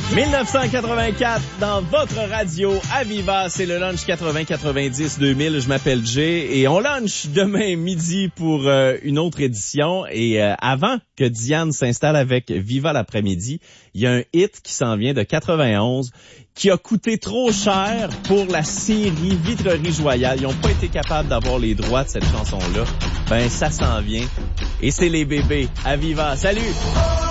1984 dans votre radio Aviva, c'est le lunch 80-90-2000. Je m'appelle Jay et on lunch demain midi pour une autre édition. Et avant que Diane s'installe avec Viva l'après-midi, il y a un hit qui s'en vient de 91 qui a coûté trop cher pour la série Vitrerie Joyale. Ils n'ont pas été capables d'avoir les droits de cette chanson-là. Ben, ça s'en vient. Et c'est les bébés. Aviva, salut!